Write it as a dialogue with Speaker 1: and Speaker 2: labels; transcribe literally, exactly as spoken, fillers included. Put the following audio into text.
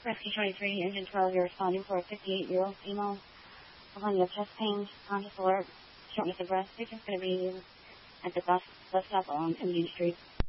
Speaker 1: Rescue twenty-three, Engine twelve, you're responding for a fifty-eight-year-old female. Upon your chest pain, conscious alert, shortness of breath. Patient's going to be at the bus, bus stop on Indian Street.